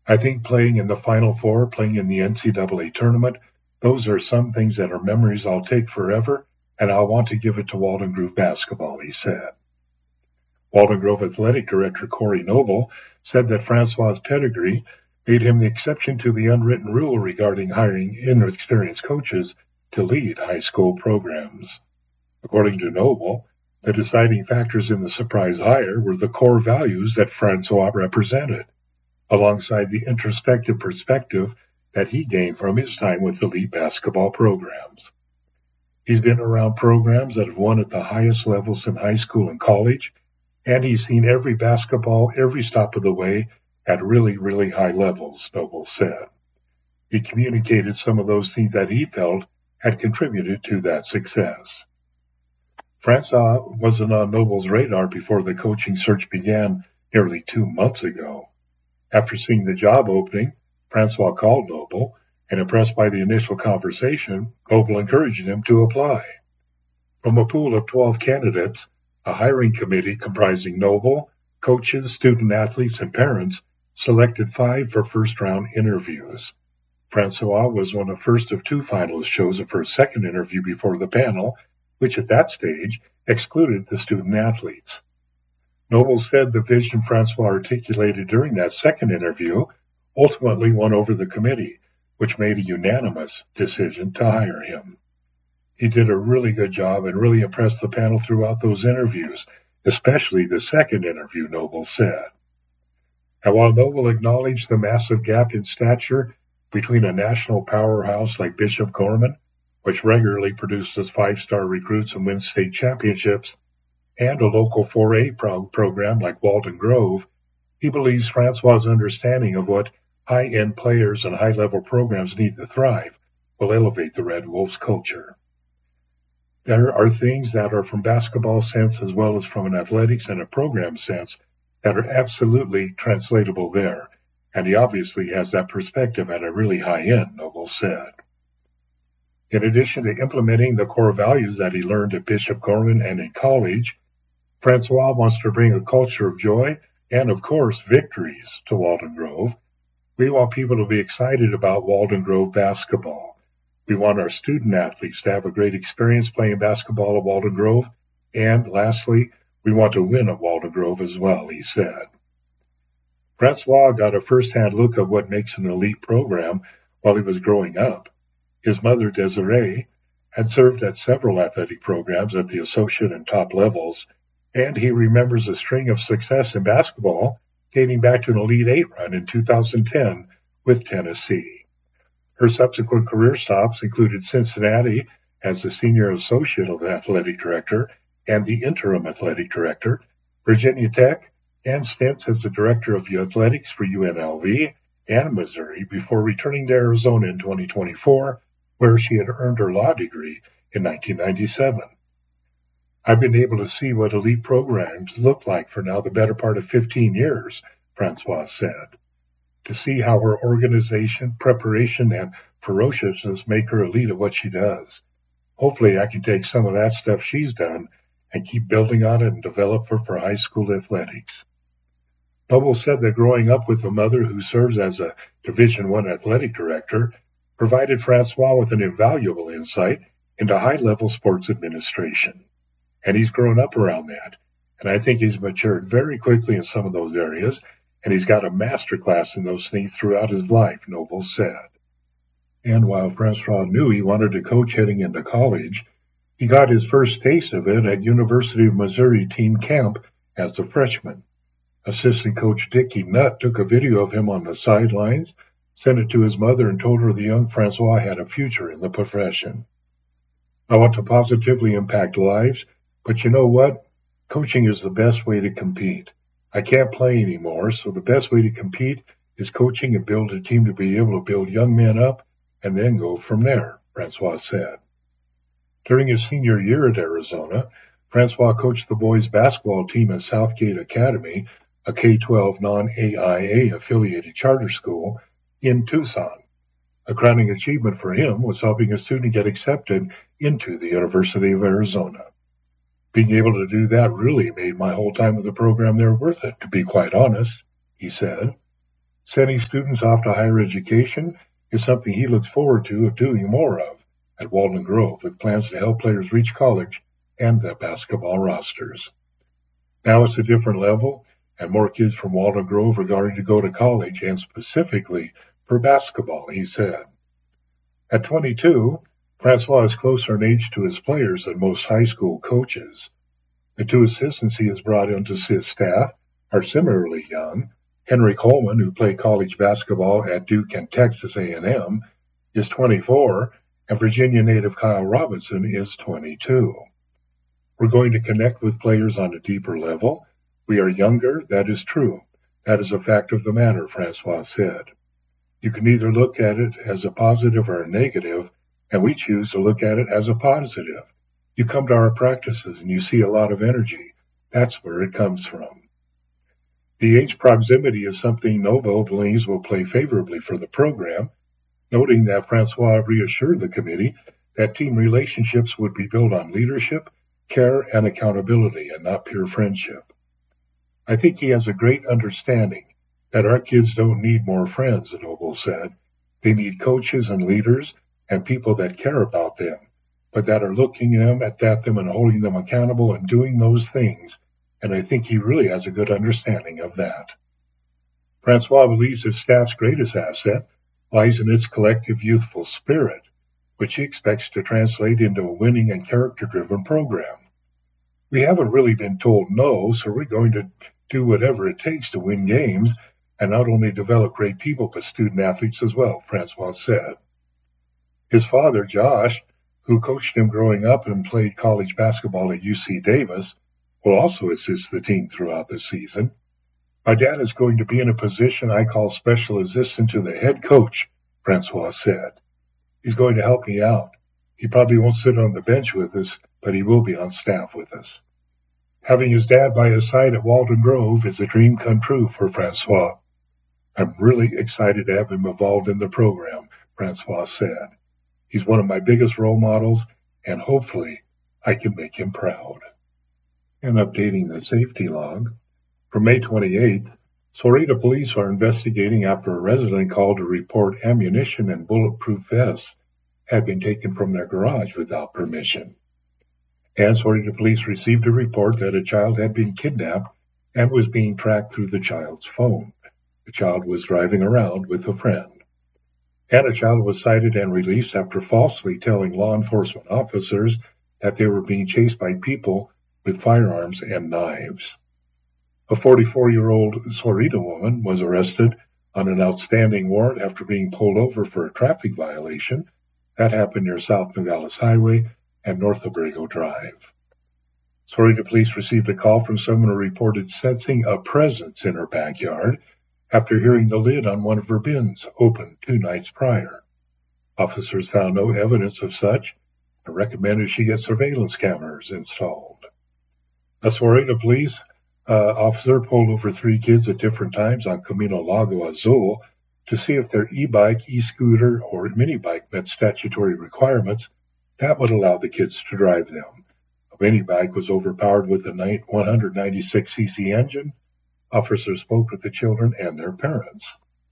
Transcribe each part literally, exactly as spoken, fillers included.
I think playing in the Final Four, playing in the N C double A tournament, those are some things that are memories I'll take forever, and I want to give it to Walden Grove basketball, he said. Walden Grove Athletic Director Corey Noble said that Francois' pedigree made him the exception to the unwritten rule regarding hiring inexperienced coaches to lead high school programs. According to Noble, the deciding factors in the surprise hire were the core values that Francois represented, alongside the introspective perspective that he gained from his time with elite basketball programs. He's been around programs that have won at the highest levels in high school and college, and he's seen every basketball every stop of the way at really, really high levels, Noble said. He communicated some of those things that he felt had contributed to that success. Francois wasn't on Noble's radar before the coaching search began nearly two months ago. After seeing the job opening, Francois called Noble, and impressed by the initial conversation, Noble encouraged him to apply. From a pool of twelve candidates, a hiring committee comprising Noble, coaches, student-athletes, and parents selected five for first-round interviews. Francois was one of first of two finalists chosen for a second interview before the panel, which at that stage excluded the student-athletes. Noble said the vision Francois articulated during that second interview ultimately won over the committee, which made a unanimous decision to hire him. He did a really good job and really impressed the panel throughout those interviews, especially the second interview, Noble said. And while Noble acknowledged the massive gap in stature between a national powerhouse like Bishop Gorman, which regularly produces five-star recruits and wins state championships, and a local four A pro- program like Walden Grove, he believes Francois' understanding of what high-end players and high-level programs need to thrive will elevate the Red Wolves culture. There are things that are from basketball sense as well as from an athletics and a program sense that are absolutely translatable there, and he obviously has that perspective at a really high end, Noble said. In addition to implementing the core values that he learned at Bishop Gorman and in college, Francois wants to bring a culture of joy and, of course, victories to Walden Grove. We want people to be excited about Walden Grove basketball. We want our student-athletes to have a great experience playing basketball at Walden Grove. And lastly, we want to win at Walden Grove as well, he said. Francois got a first-hand look at what makes an elite program while he was growing up. His mother, Desiree, had served at several athletic programs at the associate and top levels, and he remembers a string of success in basketball dating back to an Elite Eight run in two thousand ten with Tennessee. Her subsequent career stops included Cincinnati as the Senior Associate Athletic Director and the Interim Athletic Director, Virginia Tech, and stints as the Director of Athletics for U N L V and Missouri before returning to Arizona in twenty twenty-four, where she had earned her law degree in nineteen ninety-seven. I've been able to see what elite programs look like for now the better part of fifteen years, Francois said. To see how her organization, preparation, and ferociousness make her elite at what she does. Hopefully I can take some of that stuff she's done and keep building on it and develop her for high school athletics. Noble said that growing up with a mother who serves as a Division One athletic director provided Francois with an invaluable insight into high-level sports administration. And he's grown up around that, and I think he's matured very quickly in some of those areas, and he's got a master class in those things throughout his life, Noble said. And while Francois knew he wanted to coach heading into college, he got his first taste of it at University of Missouri team camp as a freshman. Assistant coach Dickie Nutt took a video of him on the sidelines, sent it to his mother, and told her the young Francois had a future in the profession. I want to positively impact lives, but you know what? Coaching is the best way to compete. I can't play anymore, so the best way to compete is coaching and build a team to be able to build young men up and then go from there, Francois said. During his senior year at Arizona, Francois coached the boys' basketball team at Southgate Academy, a K twelve non-A I A-affiliated charter school in Tucson. A crowning achievement for him was helping a student get accepted into the University of Arizona. Being able to do that really made my whole time with the program there worth it, to be quite honest, he said. Sending students off to higher education is something he looks forward to of doing more of at Walden Grove, with plans to help players reach college and the basketball rosters. Now it's a different level, and more kids from Walden Grove are going to go to college, and specifically for basketball, he said. At twenty-two, Francois is closer in age to his players than most high school coaches. The two assistants he has brought into his staff are similarly young. Henry Coleman, who played college basketball at Duke and Texas A and M, is twenty-four, and Virginia native Kyle Robinson is twenty-two. We're going to connect with players on a deeper level. We are younger, that is true. That is a fact of the matter, Francois said. You can either look at it as a positive or a negative, and we choose to look at it as a positive. You come to our practices and you see a lot of energy. That's where it comes from. The age proximity is something Novo believes will play favorably for the program, noting that Francois reassured the committee that team relationships would be built on leadership, care, and accountability, and not pure friendship. I think he has a great understanding that our kids don't need more friends, Noble said. They need coaches and leaders and people that care about them, but that are looking them at them and holding them accountable and doing those things, and I think he really has a good understanding of that. Francois believes his staff's greatest asset lies in its collective youthful spirit, which he expects to translate into a winning and character-driven program. We haven't really been told no, so we're going to do whatever it takes to win games and not only develop great people but student-athletes as well, Francois said. His father, Josh, who coached him growing up and played college basketball at U C Davis, will also assist the team throughout the season. My dad is going to be in a position I call special assistant to the head coach, Francois said. He's going to help me out. He probably won't sit on the bench with us, but he will be on staff with us. Having his dad by his side at Walden Grove is a dream come true for Francois. I'm really excited to have him involved in the program, Francois said. He's one of my biggest role models, and hopefully I can make him proud. And updating the safety log. For May twenty-eighth, Sahuarita police are investigating after a resident called to report ammunition and bulletproof vests had been taken from their garage without permission. And Sahuarita police received a report that a child had been kidnapped and was being tracked through the child's phone. The child was driving around with a friend. And a child was cited and released after falsely telling law enforcement officers that they were being chased by people with firearms and knives. A forty-four-year-old Sahuarita woman was arrested on an outstanding warrant after being pulled over for a traffic violation. That happened near South Nogales Highway and North Abrego Drive. Sahuarita police received a call from someone who reported sensing a presence in her backyard after hearing the lid on one of her bins open two nights prior. Officers found no evidence of such and recommended she get surveillance cameras installed. A Sahuarita police uh, officer pulled over three kids at different times on Camino Lago Azul to see if their e-bike, e-scooter, or mini-bike met statutory requirements that would allow the kids to drive them. A mini-bike was overpowered with a one hundred ninety-six c c engine. Officers spoke with the children and their parents.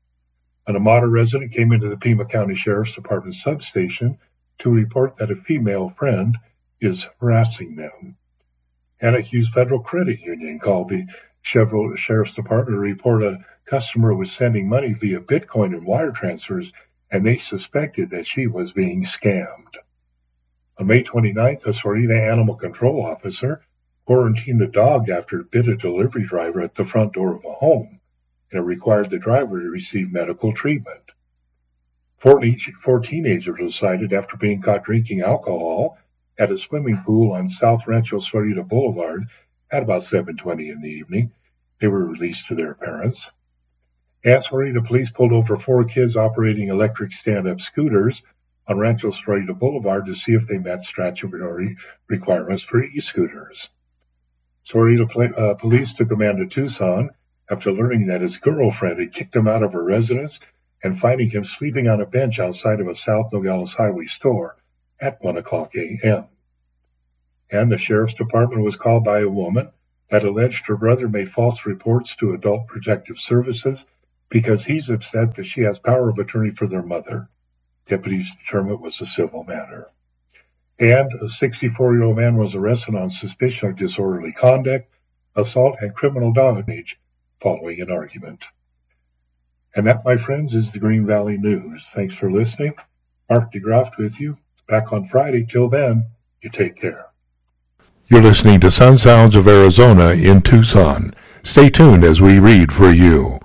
An Amada resident came into the Pima County Sheriff's Department substation to report that a female friend is harassing them. An accused Federal Credit Union called the Chevrolet Sheriff's Department to report a customer was sending money via Bitcoin and wire transfers, and they suspected that she was being scammed. On May twenty-ninth, a Sahuarita animal control officer quarantined a dog after it bit a delivery driver at the front door of a home, and it required the driver to receive medical treatment. Four, four teenagers were cited after being caught drinking alcohol at a swimming pool on South Rancho Sahuarita Boulevard at about seven twenty in the evening. They were released to their parents. And Sahuarita police pulled over four kids operating electric stand-up scooters on Rancho Sahuarita Boulevard to see if they met statutory requirements for e-scooters. Sahuarita uh, police took a man to Tucson after learning that his girlfriend had kicked him out of her residence and finding him sleeping on a bench outside of a South Nogales Highway store at one o'clock a.m. And the Sheriff's Department was called by a woman that alleged her brother made false reports to Adult Protective Services because he's upset that she has power of attorney for their mother. Deputies determined it was a civil matter. And a sixty-four-year-old man was arrested on suspicion of disorderly conduct, assault, and criminal damage following an argument. And that, my friends, is the Green Valley News. Thanks for listening. Mark DeGraft with you. Back on Friday. Till then, you take care. You're listening to Sun Sounds of Arizona in Tucson. Stay tuned as we read for you.